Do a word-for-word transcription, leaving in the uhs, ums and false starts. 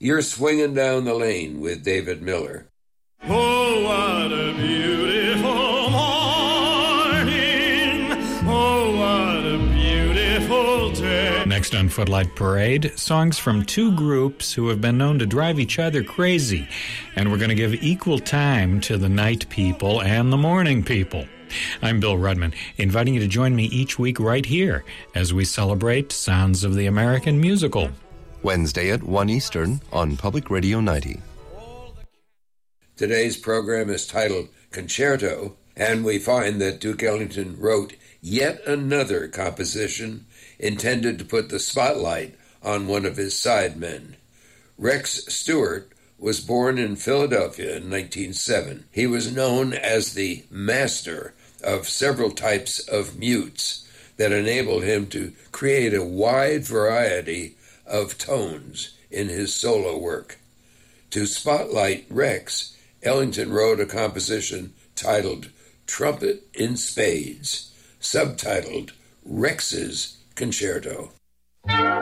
You're Swinging Down the Lane with David Miller. Oh, what a beautiful morning. Oh, what a beautiful day. Next on Footlight Parade, songs from two groups who have been known to drive each other crazy. And we're going to give equal time to the night people and the morning people. I'm Bill Rudman, inviting you to join me each week right here as we celebrate Sounds of the American Musical. Wednesday at one Eastern on Public Radio ninety. Today's program is titled Concerto, and we find that Duke Ellington wrote yet another composition intended to put the spotlight on one of his sidemen. Rex Stewart was born in Philadelphia in nineteen oh seven. He was known as the master of several types of mutes that enabled him to create a wide variety of tones in his solo work. To spotlight Rex, Ellington wrote a composition titled Trumpet in Spades, subtitled Rex's Concerto.